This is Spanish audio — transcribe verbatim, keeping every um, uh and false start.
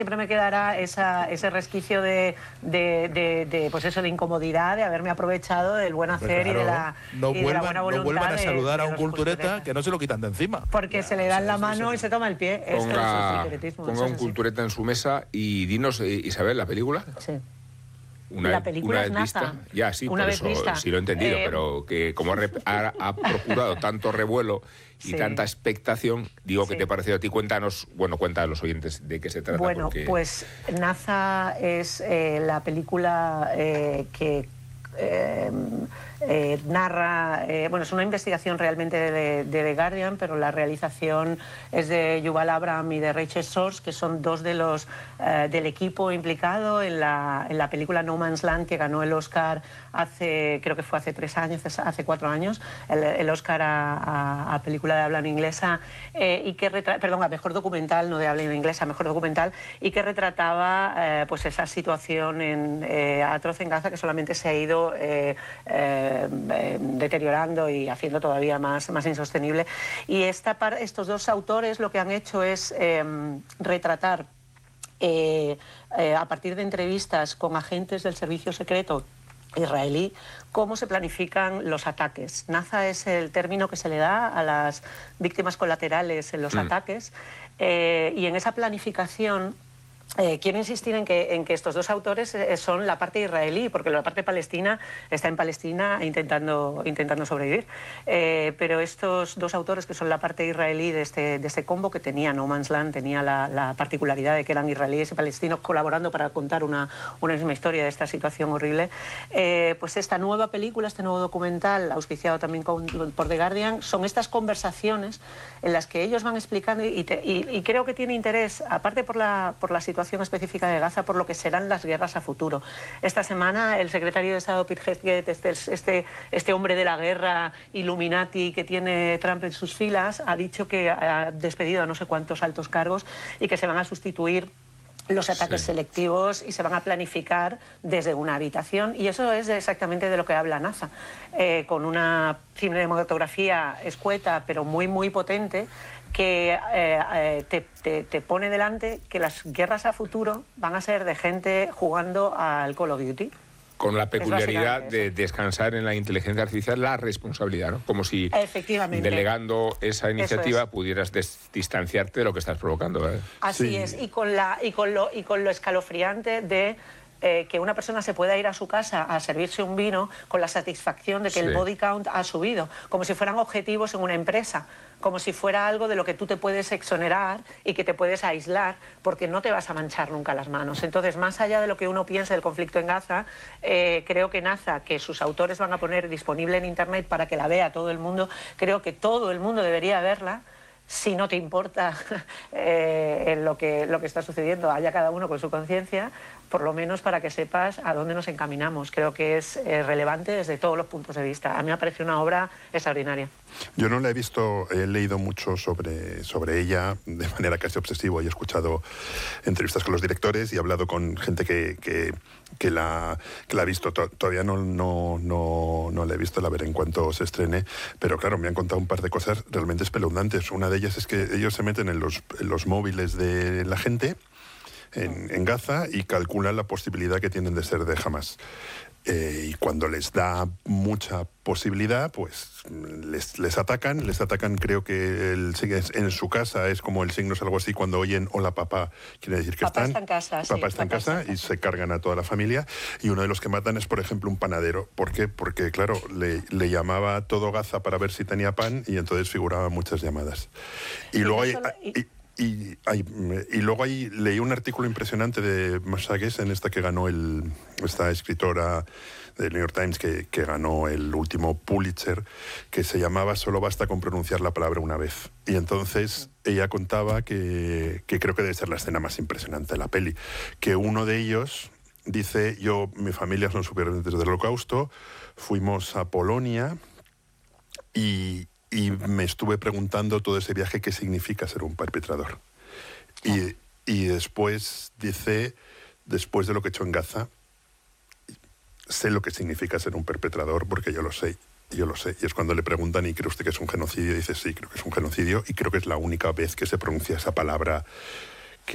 siempre me quedará esa, ese resquicio de, de, de, de, pues eso, de incomodidad, de haberme aprovechado del buen hacer, claro, y, de la, no y vuelvan, de la buena voluntad. No vuelvan a saludar de, a un de cultureta que no se lo quitan de encima. Porque ya, se le dan o sea, la mano eso, y se toma el pie. Ponga, Esto es ponga un cultureta en su mesa y dinos, Isabel, ¿la película? Sí. Una, la película una vez vista, ya sí, una por vez eso vista. sí lo he entendido, eh, pero que como ha, ha procurado tanto revuelo y sí. tanta expectación, digo, sí. ¿qué te pareció a ti? Cuéntanos, bueno, cuenta a los oyentes de qué se trata. Bueno, porque... pues Naza es eh, la película eh, que eh, eh, narra, eh, bueno, es una investigación realmente de, de The Guardian, pero la realización es de Yuval Abraham y de Rachel Sorge, que son dos de los eh, del equipo implicado en la, en la película No Man's Land, que ganó el Oscar hace, creo que fue hace tres años, hace cuatro años, el, el Oscar a, a, a película de habla inglesa, eh, y que retra perdón, a mejor documental, no de habla inglesa, mejor documental, y que retrataba eh, pues esa situación en, eh, atroz en Gaza, que solamente se ha ido eh, eh, Eh, deteriorando y haciendo todavía más, más insostenible. Y esta par, estos dos autores lo que han hecho es eh, retratar eh, eh, a partir de entrevistas con agentes del servicio secreto israelí cómo se planifican los ataques. Naza es el término que se le da a las víctimas colaterales en los mm. ataques, eh, y en esa planificación Eh, quiero insistir en que, en que estos dos autores eh, son la parte israelí, porque la parte palestina está en Palestina intentando, intentando sobrevivir. Eh, pero estos dos autores, que son la parte israelí de este, de este combo, que tenía No Man's Land, tenía la, la particularidad de que eran israelíes y palestinos colaborando para contar una, una misma historia de esta situación horrible, eh, pues esta nueva película, este nuevo documental, auspiciado también con, por The Guardian, son estas conversaciones en las que ellos van explicando, y, te, y, y creo que tiene interés, aparte por la, por la situación específica de Gaza, por lo que serán las guerras a futuro. Esta semana el secretario de Estado Pete Hegseth, este, este, este hombre de la guerra Illuminati que tiene Trump en sus filas, ha dicho que ha despedido a no sé cuántos altos cargos y que se van a sustituir los ataques sí. selectivos y se van a planificar desde una habitación, y eso es exactamente de lo que habla Naza, eh, con una cinematografía escueta pero muy muy potente, que eh, eh, te, te, te pone delante que las guerras a futuro van a ser de gente jugando al Call of Duty. Con la peculiaridad de descansar en la inteligencia artificial la responsabilidad, ¿no? Como si delegando esa iniciativa es. pudieras distanciarte de lo que estás provocando, ¿verdad? Así sí. es, y con, la, y, con lo, y con lo escalofriante de eh, que una persona se pueda ir a su casa a servirse un vino con la satisfacción de que sí. el body count ha subido, como si fueran objetivos en una empresa, como si fuera algo de lo que tú te puedes exonerar y que te puedes aislar, porque no te vas a manchar nunca las manos. Entonces, más allá de lo que uno piensa del conflicto en Gaza, eh, creo que Naza, que sus autores van a poner disponible en internet para que la vea todo el mundo, creo que todo el mundo debería verla. Si no te importa eh, lo, que, lo que está sucediendo, haya cada uno con su conciencia, por lo menos para que sepas a dónde nos encaminamos. Creo que es eh, relevante desde todos los puntos de vista. A mí me parece una obra extraordinaria. Yo no la he visto, he leído mucho sobre, sobre ella de manera casi obsesiva y he escuchado entrevistas con los directores y he hablado con gente que, que, que, la, que la ha visto. Todavía no, no, no, no la he visto, la veré en cuanto se estrene, pero claro, me han contado un par de cosas realmente espeluznantes. Una de ellas es que ellos se meten en los, en los móviles de la gente en, en Gaza y calculan la posibilidad que tienen de ser de Hamas. Eh, y cuando les da mucha posibilidad, pues les, les atacan, les atacan, creo que el, en su casa es como el signo es algo así, cuando oyen hola papá, quiere decir que papá están, está en casa, papá sí, está papá en casa está. Y se cargan a toda la familia, y uno de los que matan es, por ejemplo, un panadero. ¿Por qué? Porque, claro, le, le llamaba a todo Gaza para ver si tenía pan y entonces figuraban muchas llamadas. Y, y luego hay... Solo, y... Y, Y, hay, y luego ahí leí un artículo impresionante de Masha Gessen, esta que ganó el, esta escritora del New York Times que, que ganó el último Pulitzer, que se llamaba Solo basta con pronunciar la palabra una vez. Y entonces ella contaba que, que creo que debe ser la escena más impresionante de la peli, que uno de ellos dice, yo, mi familia son supervivientes del Holocausto, fuimos a Polonia y... Y me estuve preguntando todo ese viaje qué significa ser un perpetrador. Y, y después dice, después de lo que he hecho en Gaza, sé lo que significa ser un perpetrador porque yo lo sé, yo lo sé. Y es cuando le preguntan, ¿y cree usted que es un genocidio? Y dice, sí, creo que es un genocidio. Y creo que es la única vez que se pronuncia esa palabra